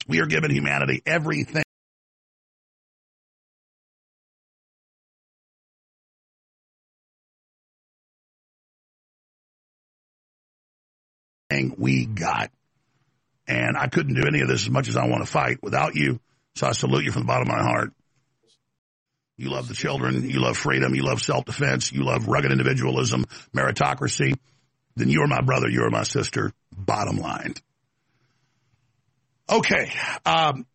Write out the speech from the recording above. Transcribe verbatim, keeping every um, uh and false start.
We are giving humanity everything we got. And I couldn't do any of this as much as I want to fight without you. So I salute you from the bottom of my heart. You love the children. You love freedom. You love self-defense. You love rugged individualism, meritocracy. Then you are my brother. You are my sister. Bottom line. Okay. Um,